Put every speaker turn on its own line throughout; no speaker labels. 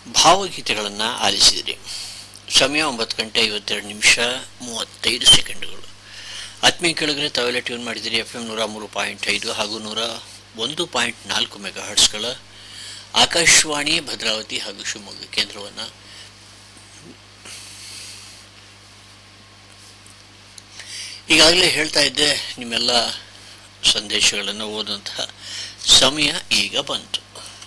ಭಾವಗೀತೆಗಳನ್ನು ಆಲಿಸಿದಿರಿ. ಸಮಯ 9:52:35. ಆತ್ಮೀಯ ಕೆಳಗರೆ ತಾವೆಲ್ಲ ಟ್ಯೂನ್ ಮಾಡಿದಿರಿ FM 103.5 ಹಾಗೂ 101.4 ಮೆಗಾಹರ್ಟ್ಸ್ಗಳ ಆಕಾಶವಾಣಿ ಭದ್ರಾವತಿ ಹಾಗೂ ಶಿವಮೊಗ್ಗ ಕೇಂದ್ರವನ್ನು. ಈಗಾಗಲೇ ಹೇಳ್ತಾ ಇದ್ದೆ, ನಿಮ್ಮೆಲ್ಲ ಸಂದೇಶಗಳನ್ನು ಓದುವಂತಹ ಸಮಯ ಈಗ ಬಂತು.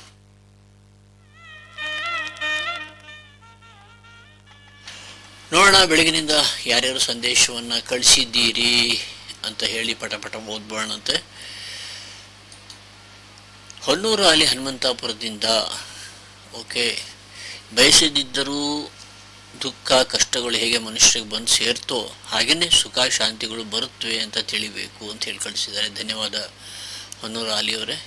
ನೋಡೋಣ ಬೆಳಗಿನಿಂದ ಯಾರ್ಯಾರು ಸಂದೇಶವನ್ನು ಕಳಿಸಿದ್ದೀರಿ ಅಂತ ಹೇಳಿ ಪಟ ಓದ್ಬೋಣಂತೆ. ಹೊನ್ನೂರು ಅಲಿ ಹನುಮಂತಾಪುರದಿಂದ ಓಕೆ, ಬಯಸದಿದ್ದರೂ ದುಃಖ ಕಷ್ಟಗಳು ಹೇಗೆ ಮನುಷ್ಯರಿಗೆ ಬಂದು ಸೇರ್ತೋ ಹಾಗೆಯೇ ಸುಖ ಶಾಂತಿಗಳು ಬರುತ್ತವೆ ಅಂತ ತಿಳಿಬೇಕು ಅಂತ ಹೇಳಿ ಕಳಿಸಿದ್ದಾರೆ. ಧನ್ಯವಾದ ಹೊನ್ನೂರು ಅಲಿಯವರೇ.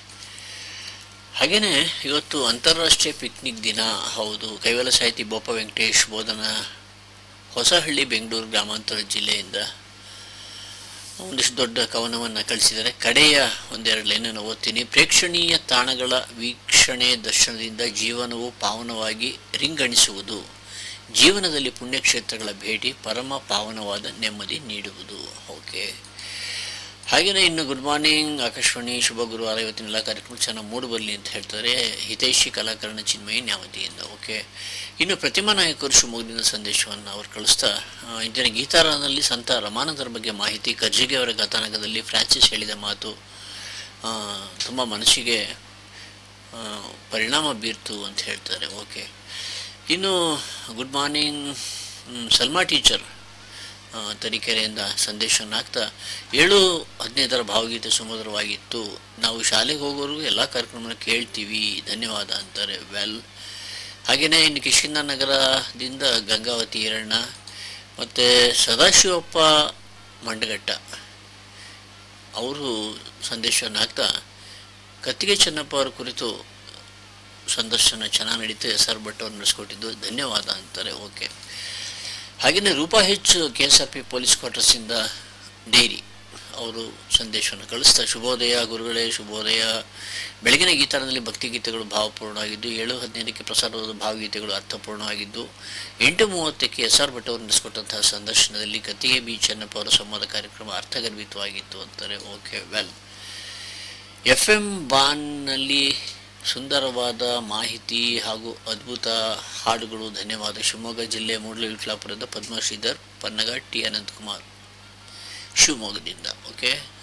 ಹಾಗೆಯೇ ಇವತ್ತು ಅಂತಾರಾಷ್ಟ್ರೀಯ ಪಿಕ್ನಿಕ್ ದಿನ. ಹೌದು, ಕೈವಲ ಸಾಹಿತಿ ಬೋಪ ವೆಂಕಟೇಶ್ ಬೋಧನಾ ಹೊಸಹಳ್ಳಿ ಬೆಂಗಳೂರು ಗ್ರಾಮಾಂತರ ಜಿಲ್ಲೆಯಿಂದ ಒಂದಿಷ್ಟು ದೊಡ್ಡ ಕವನವನ್ನು ಕಳಿಸಿದ್ದಾರೆ. ಕಡೆಯ ಒಂದೆರಡು ಲೈನನ್ನು ಓದ್ತೀನಿ. ಪ್ರೇಕ್ಷಣೀಯ ತಾಣಗಳ ವೀಕ್ಷಣೆ ದರ್ಶನದಿಂದ ಜೀವನವು ಪಾವನವಾಗಿ ರಿಂಗಣಿಸುವುದು. ಜೀವನದಲ್ಲಿ ಪುಣ್ಯಕ್ಷೇತ್ರಗಳ ಭೇಟಿ ಪರಮ ಪಾವನವಾದ ನೆಮ್ಮದಿ ನೀಡುವುದು. ಓಕೆ, ಹಾಗೆಯೇ ಇನ್ನು ಗುಡ್ ಮಾರ್ನಿಂಗ್ ಆಕಾಶವಾಣಿ, ಶುಭ ಗುರುವಾರ. ಇವತ್ತಿನ ಎಲ್ಲ ಕಾರ್ಯಕ್ರಮ ಚೆನ್ನಾಗಿ ಮೂಡಿಬರಲಿ ಅಂತ ಹೇಳ್ತಾರೆ ಹಿತೈಷಿ ಕಲಾಕರಣ ಚಿನ್ಮಯಿ ನ್ಯಾಮತಿಯಿಂದ. ಓಕೆ, ಇನ್ನು ಪ್ರತಿಮಾ ನಾಯಕರು ಶಿವಮೊಗ್ಗದಿಂದ ಸಂದೇಶವನ್ನು ಅವರು ಕಳಿಸ್ತಾ, ಇಂದಿನ ಗೀತಾರನಲ್ಲಿ ಸಂತ ರಮಾನಂದರ ಬಗ್ಗೆ ಮಾಹಿತಿ, ಕರ್ಜಿಗೆ ಅವರ ಕಥಾನಕದಲ್ಲಿ ಫ್ರಾನ್ಸಿಸ್ ಹೇಳಿದ ಮಾತು ತುಂಬ ಮನಸ್ಸಿಗೆ ಪರಿಣಾಮ ಬೀರ್ತು ಅಂತ ಹೇಳ್ತಾರೆ. ಓಕೆ, ಇನ್ನು ಗುಡ್ ಮಾರ್ನಿಂಗ್ ಸಲ್ಮಾ ಟೀಚರ್ ತರೀಕೆರೆಯಿಂದ ಸಂದೇಶವನ್ನು ಹಾಕ್ತಾ, 7:15 ಭಾವಗೀತೆ ಸುಮಧುರವಾಗಿತ್ತು. ನಾವು ಶಾಲೆಗೆ ಹೋಗೋರು ಎಲ್ಲ ಕಾರ್ಯಕ್ರಮವನ್ನು ಕೇಳ್ತೀವಿ, ಧನ್ಯವಾದ ಅಂತಾರೆ. ವೆಲ್, ಹಾಗೆಯೇ ಇನ್ನು ಕಿಷ್ಕಿಂದ ನಗರದಿಂದ ಗಂಗಾವತಿ ಈರಣ್ಣ ಮತ್ತು ಸದಾಶಿವಪ್ಪ ಮಂಡಗಟ್ಟ ಅವರು ಸಂದೇಶವನ್ನು ಹಾಕ್ತಾ, ಕತ್ತಿಗೆ ಚೆನ್ನಪ್ಪ ಅವರ ಕುರಿತು ಸಂದರ್ಶನ ಚೆನ್ನಾಗಿ ನಡೀತು, SR ಭಟ್ ಅವರು ನಡೆಸ್ಕೊಟ್ಟಿದ್ದು, ಧನ್ಯವಾದ ಅಂತಾರೆ. ಓಕೆ, ಹಾಗೆಯೇ ರೂಪಾ ಹೆಚ್ KSRP ಪೊಲೀಸ್ ಕ್ವಾರ್ಟರ್ಸಿಂದ ಡೈರಿ ಅವರು ಸಂದೇಶವನ್ನು ಕಳಿಸ್ತಾ, ಶುಭೋದಯ ಗುರುಗಳೇ, ಶುಭೋದಯ. ಬೆಳಗಿನ ಗೀತಾರದಲ್ಲಿ ಭಕ್ತಿಗೀತೆಗಳು ಭಾವಪೂರ್ಣವಾಗಿದ್ದು, 7:15 ಪ್ರಸಾರವಾದ ಭಾವಗೀತೆಗಳು ಅರ್ಥಪೂರ್ಣವಾಗಿದ್ದು, 8:30 SR ಭಟ್ ಅವರು ನಡೆಸಿಕೊಟ್ಟಂತಹ ಸಂದರ್ಶನದಲ್ಲಿ ಕತ್ತಿಗೆ ಬಿ ಚೆನ್ನಪ್ಪ ಅವರ ಸಂವಾದ ಕಾರ್ಯಕ್ರಮ ಅರ್ಥಗರ್ಭಿತವಾಗಿತ್ತು ಅಂತಾರೆ. ಓಕೆ, ವೆಲ್, FM ಬಾನ್ನಲ್ಲಿ ಸುಂದರವಾದ ಮಾಹಿತಿ ಹಾಗೂ ಅದ್ಭುತ ಹಾಡುಗಳು, ಧನ್ಯವಾದ. ಶಿವಮೊಗ್ಗ ಜಿಲ್ಲೆ ಮೂಡಲವಿಕ್ಲಾಪುರದ ಪದ್ಮಶ್ರೀಧರ್ ಪನ್ನಗ T ಅನಂತಕುಮಾರ್ ಶಿವಮೊಗ್ಗದಿಂದ. ಓಕೆ,